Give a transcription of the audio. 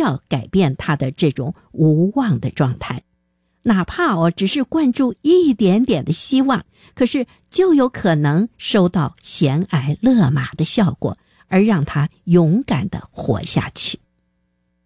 要改变他的这种无望的状态。哪怕只是灌注一点点的希望，可是就有可能收到悬崖勒马的效果，而让他勇敢地活下去。